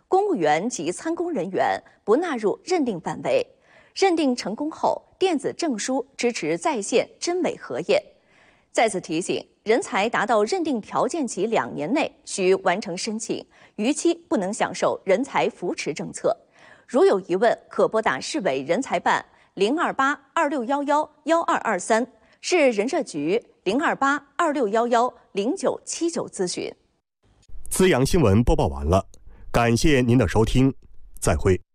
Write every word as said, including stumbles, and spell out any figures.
公务员及参公人员不纳入认定范围。认定成功后，电子证书支持在线真伪核验。再次提醒，人才达到认定条件期两年内需完成申请，逾期不能享受人才扶持政策。如有疑问，可拨打市委人才办零二八二六幺幺幺二二三，市人社局零二八二六幺幺零九七九咨询。 资阳新闻播报完了，感谢您的收听，再会。